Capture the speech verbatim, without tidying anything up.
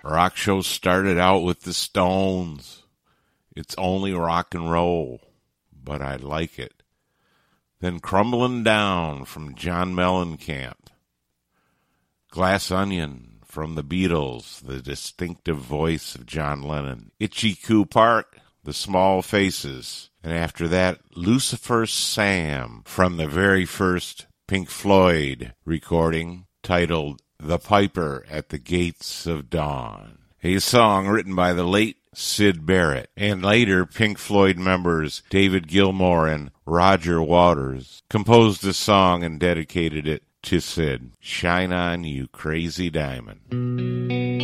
rock show started out with the Stones. It's only rock and roll, but I like it. Then Crumbling Down from John Mellencamp. Glass Onion from the Beatles, the distinctive voice of John Lennon. Itchy Coo Park, The Small Faces. And after that, Lucifer Sam from the very first Pink Floyd recording titled The Piper at the Gates of Dawn. A song written by the late Syd Barrett, and later Pink Floyd members David Gilmour and Roger Waters composed the song and dedicated it to Syd. Shine On, You Crazy Diamond.